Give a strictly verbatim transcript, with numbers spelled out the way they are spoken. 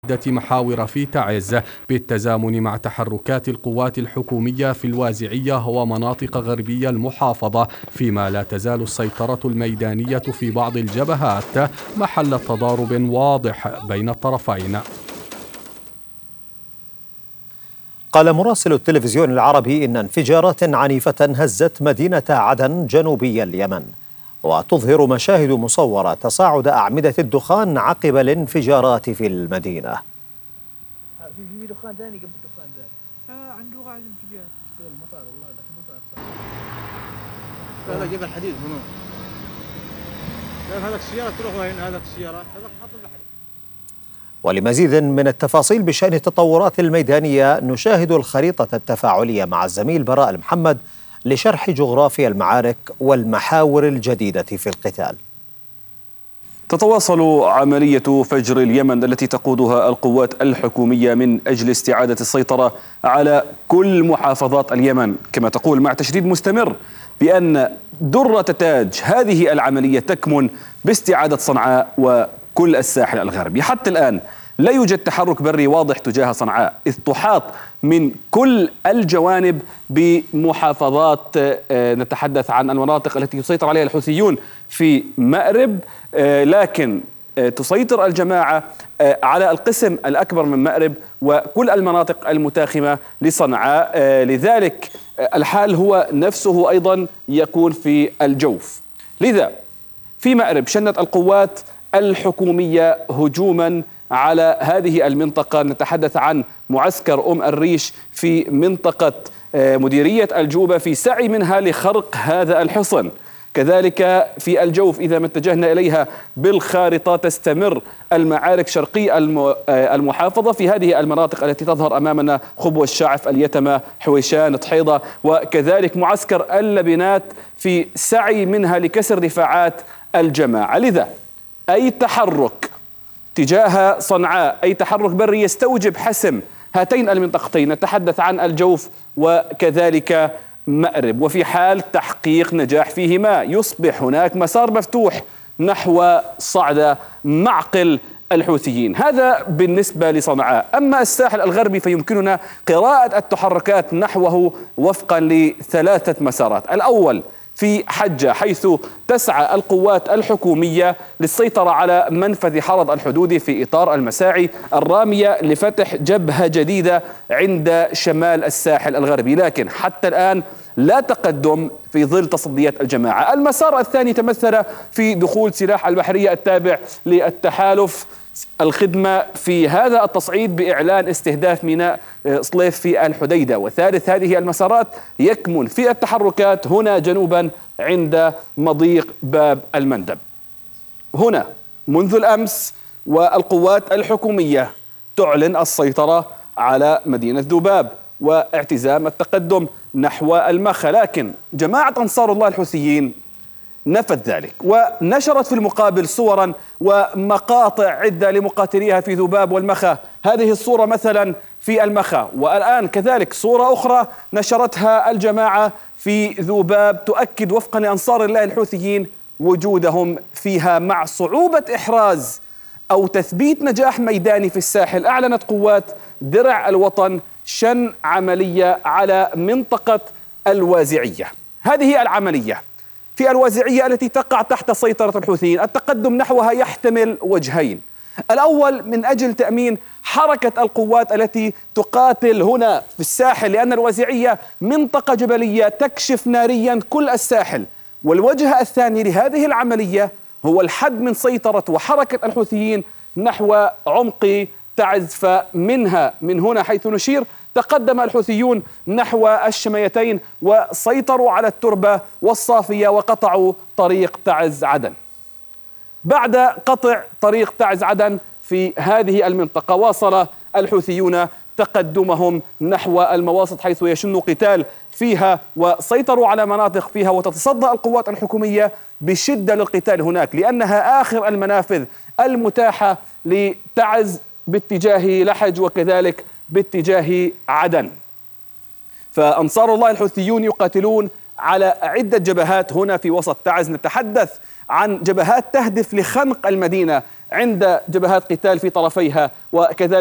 عدة محاور في تعز بالتزامن مع تحركات القوات الحكومية في الوازعية ومناطق غربية المحافظة، فيما لا تزال السيطرة الميدانية في بعض الجبهات محل تضارب واضح بين الطرفين. قال مراسل التلفزيون العربي إن انفجارات عنيفة هزت مدينة عدن جنوبي اليمن، وتظهر مشاهد مصورة تصاعد أعمدة الدخان عقب الانفجارات في المدينة. في دخان ثاني قبل الدخان ذا اه عنده وقع الانفجار في المطار. والله ذاك المطار لا لا جبل حديد هنا. لا هذاك السيارة تروح وين هذاك السيارة هذاك حاط البحر. ولمزيد من التفاصيل بشأن التطورات الميدانية نشاهد الخريطة التفاعلية مع الزميل براء المحمد لشرح جغرافيا المعارك والمحاور الجديدة في القتال. تتواصل عملية فجر اليمن التي تقودها القوات الحكومية من أجل استعادة السيطرة على كل محافظات اليمن، كما تقول مع تشديد مستمر بأن درة تاج هذه العملية تكمن باستعادة صنعاء وكل الساحل الغربي. حتى الآن لا يوجد تحرك بري واضح تجاه صنعاء، إذ تحاط من كل الجوانب بمحافظات، نتحدث عن المناطق التي يسيطر عليها الحوثيون في مأرب، لكن تسيطر الجماعة على القسم الأكبر من مأرب وكل المناطق المتاخمة لصنعاء. لذلك الحال هو نفسه أيضا يكون في الجوف. لذا في مأرب شنت القوات الحكومية هجوما على هذه المنطقة، نتحدث عن معسكر أم الريش في منطقة مديرية الجوبة في سعي منها لخرق هذا الحصن. كذلك في الجوف إذا ما اتجهنا إليها بالخارطة تستمر المعارك شرقي المحافظة في هذه المناطق التي تظهر أمامنا: خبوة الشعف، اليتمة، حويشان، طحيضة، وكذلك معسكر اللبنات في سعي منها لكسر دفاعات الجماعة. لذا أي تحرك تجاه صنعاء، أي تحرك بري يستوجب حسم هاتين المنطقتين، نتحدث عن الجوف وكذلك مأرب، وفي حال تحقيق نجاح فيهما يصبح هناك مسار مفتوح نحو صعدة معقل الحوثيين. هذا بالنسبة لصنعاء. أما الساحل الغربي فيمكننا قراءة التحركات نحوه وفقا لثلاثة مسارات. الأول في حجة، حيث تسعى القوات الحكومية للسيطرة على منفذ حرض الحدودي في إطار المساعي الرامية لفتح جبهة جديدة عند شمال الساحل الغربي، لكن حتى الآن لا تقدم في ظل تصديات الجماعة. المسار الثاني تمثل في دخول سلاح البحرية التابع للتحالف الخدمة في هذا التصعيد بإعلان استهداف ميناء صليف في الحديدة. وثالث هذه المسارات يكمن في التحركات هنا جنوبا عند مضيق باب المندب. هنا منذ الأمس والقوات الحكومية تعلن السيطرة على مدينة ذباب واعتزام التقدم نحو المخا، لكن جماعة أنصار الله الحوثيين نفت ذلك ونشرت في المقابل صورا ومقاطع عدة لمقاتليها في ذباب والمخا. هذه الصورة مثلا في المخا، والآن كذلك صورة أخرى نشرتها الجماعة في ذباب تؤكد وفقا لأنصار الله الحوثيين وجودهم فيها مع صعوبة إحراز أو تثبيت نجاح ميداني في الساحل. أعلنت قوات درع الوطن شن عملية على منطقة الوازعية. هذه العملية في الوازعية التي تقع تحت سيطرة الحوثيين. التقدم نحوها يحتمل وجهين: الأول من أجل تأمين حركة القوات التي تقاتل هنا في الساحل، لأن الوازعية منطقة جبلية تكشف ناريا كل الساحل، والوجه الثاني لهذه العملية هو الحد من سيطرة وحركة الحوثيين نحو عمق تعز. فمنها من هنا حيث نشير تقدم الحوثيون نحو الشميتين وسيطروا على التربة والصافية وقطعوا طريق تعز عدن. بعد قطع طريق تعز عدن في هذه المنطقة واصل الحوثيون تقدمهم نحو المواسط حيث يشن قتال فيها وسيطروا على مناطق فيها، وتتصدى القوات الحكومية بشدة للقتال هناك لأنها آخر المنافذ المتاحة لتعز باتجاه لحج وكذلك باتجاه عدن. فأنصار الله الحوثيون يقاتلون على عدة جبهات هنا في وسط تعز. نتحدث عن جبهات تهدف لخنق المدينة عند جبهات قتال في طرفيها، وكذلك